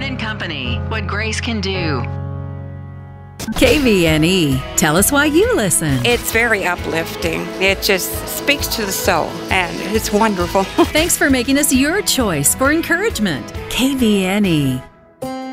and Company, what grace can do. KVNE. Tell us why you listen. It's very uplifting. It just speaks to the soul, and it's wonderful. Thanks for making us your choice for encouragement. KVNE.